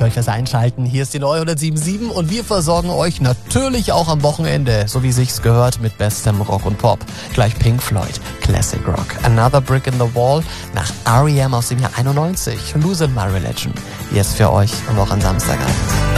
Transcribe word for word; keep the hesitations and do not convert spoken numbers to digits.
euch fürs Einschalten. Hier ist die neue hundertsieben Komma sieben und wir versorgen euch natürlich auch am Wochenende, so wie sich's gehört, mit bestem Rock und Pop. Gleich Pink Floyd, Classic Rock, Another Brick in the Wall nach R E M aus dem Jahr einundneunzig, Losing My Religion. Jetzt für euch am Wochensamstagabend.